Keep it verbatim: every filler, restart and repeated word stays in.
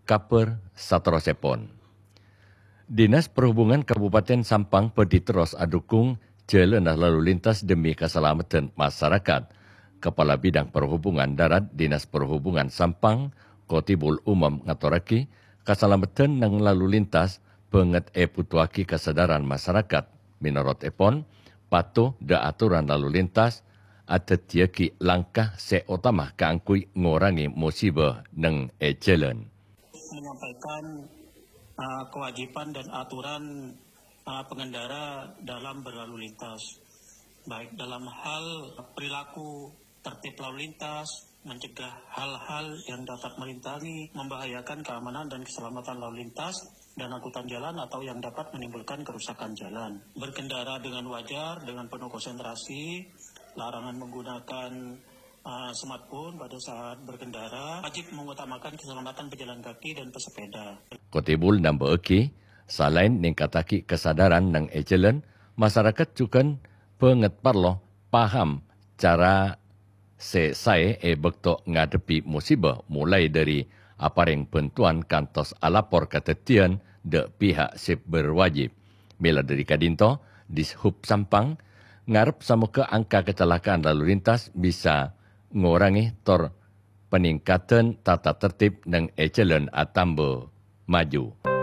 kaper saterosipun. Dinas Perhubungan Kabupaten Sampang pedih terus adukung jalan lalu lintas demi keselamatan masyarakat. Kepala Bidang Perhubungan Darat Dinas Perhubungan Sampang, Kotibul Umum ngaturaki, keselamatan nang lalu lintas penget e putuaki kesadaran masyarakat. Menurut Epon, patuh da aturan lalu lintas ada tiaki langkah seutama keangkui ngorangi musibah nang e jalan. Menyampaikan uh, kewajiban dan aturan uh, pengendara dalam berlalu lintas, baik dalam hal perilaku tertib lalu lintas, mencegah hal-hal yang dapat merintangi, membahayakan keamanan dan keselamatan lalu lintas dan angkutan jalan atau yang dapat menimbulkan kerusakan jalan. Berkendara dengan wajar, dengan penuh konsentrasi, larangan menggunakan uh, smartphone pada saat berkendara, wajib mengutamakan keselamatan pejalan kaki dan pesepeda. Kotibul nambah eki, selain ningkataki kesadaran nang e jalan, masyarakat juga penget parlo paham cara se saya e bekto ngadepi musibah mulai dari apareng bantuan kantos alapor ketetian de pihak sip berwajib. Mila dari Kadinto, Dishub Sampang, ngarep sama ke angka kecelakaan lalu lintas bisa ngurangi tor peningkatan tata tertib nang e jalan atambo maju.